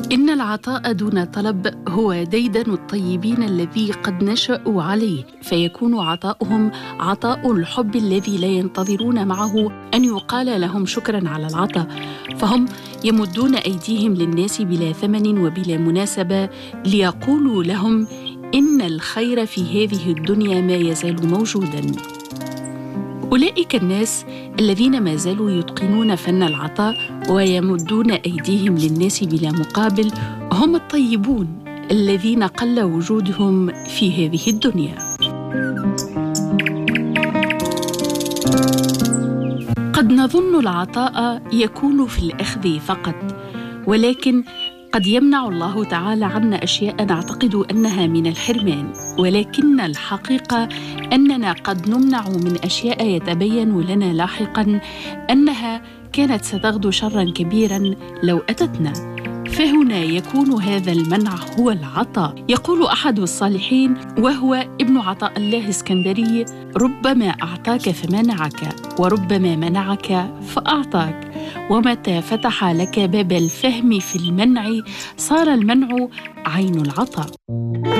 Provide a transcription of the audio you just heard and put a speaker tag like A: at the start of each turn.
A: إن العطاء دون طلب هو ديدن الطيبين الذي قد نشأوا عليه، فيكون عطاؤهم عطاء الحب الذي لا ينتظرون معه أن يقال لهم شكراً على العطاء، فهم يمدون أيديهم للناس بلا ثمن وبلا مناسبة ليقولوا لهم إن الخير في هذه الدنيا ما يزال موجوداً. أولئك الناس الذين ما زالوا يتقنون فن العطاء ويمدون أيديهم للناس بلا مقابل هم الطيبون الذين قل وجودهم في هذه الدنيا. قد نظن العطاء يكون في الأخذ فقط، ولكن قد يمنع الله تعالى عنا أشياء نعتقد أنها من الحرمان، ولكن الحقيقة أننا قد نمنع من أشياء يتبين لنا لاحقاً أنها كانت ستغدو شراً كبيراً لو أتتنا، فهنا يكون هذا المنع هو العطاء. يقول أحد الصالحين وهو ابن عطاء الله اسكندري: ربما أعطاك فمنعك، وربما منعك فأعطاك، ومتى فتح لك باب الفهم في المنع صار المنع عين العطاء.